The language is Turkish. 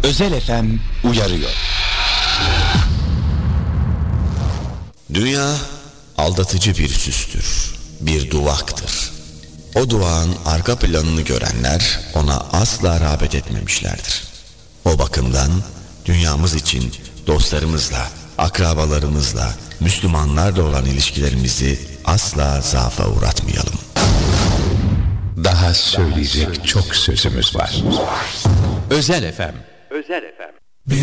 Özel FM uyarıyor. Dünya aldatıcı bir süstür, bir duvaktır. O duvağın arka planını görenler ona asla rağbet etmemişlerdir. O bakımdan dünyamız için dostlarımızla, akrabalarımızla, Müslümanlarla olan ilişkilerimizi asla zaafa uğratmayalım. Daha söyleyecek çok sözümüz var. Özel FM